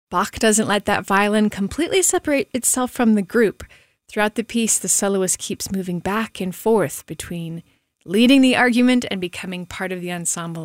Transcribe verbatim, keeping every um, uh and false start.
Bach doesn't let that violin completely separate itself from the group. Throughout the piece, the soloist keeps moving back and forth between leading the argument and becoming part of the ensemble